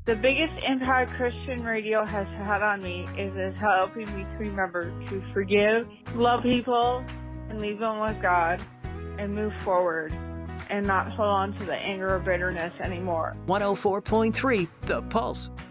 The biggest impact Christian radio has had on me is helping me to remember to forgive, love people, and leave them with God, and move forward, and not hold on to the anger or bitterness anymore. 104.3 The Pulse.